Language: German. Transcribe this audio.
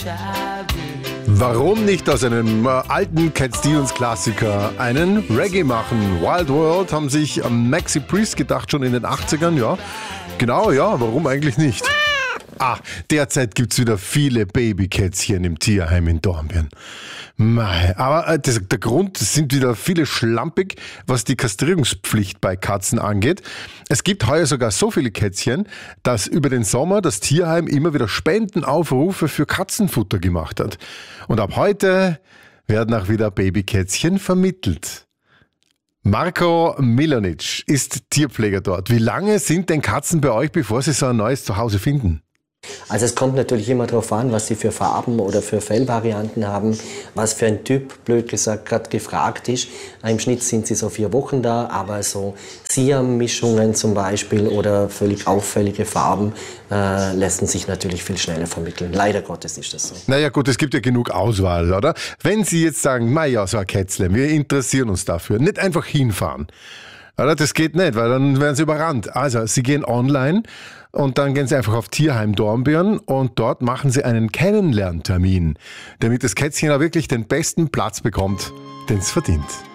Warum nicht aus einem alten Cat Stevens Klassiker einen Reggae machen? Wild World haben sich Maxi Priest gedacht, schon in den 80ern, ja. Genau, ja, warum eigentlich nicht? Derzeit gibt's wieder viele Babykätzchen im Tierheim in Dornbirn. Mei, aber der Grund sind wieder viele schlampig, was die Kastrierungspflicht bei Katzen angeht. Es gibt heuer sogar so viele Kätzchen, dass über den Sommer das Tierheim immer wieder Spendenaufrufe für Katzenfutter gemacht hat. Und ab heute werden auch wieder Babykätzchen vermittelt. Marko Milanic ist Tierpfleger dort. Wie lange sind denn Katzen bei euch, bevor sie so ein neues Zuhause finden? Also es kommt natürlich immer darauf an, was Sie für Farben oder für Fellvarianten haben, was für ein Typ, blöd gesagt, gerade gefragt ist. Im Schnitt sind sie so 4 Wochen da, aber so Siam-Mischungen zum Beispiel oder völlig auffällige Farben lassen sich natürlich viel schneller vermitteln. Leider Gottes ist das so. Naja gut, es gibt ja genug Auswahl, oder? Wenn Sie jetzt sagen, ja, so ein Kätzle, wir interessieren uns dafür, nicht einfach hinfahren. Oder? Das geht nicht, weil dann werden Sie überrannt. Also, Sie gehen online und dann gehen Sie einfach auf Tierheim Dornbirn und dort machen Sie einen Kennenlerntermin, damit das Kätzchen auch wirklich den besten Platz bekommt, den es verdient.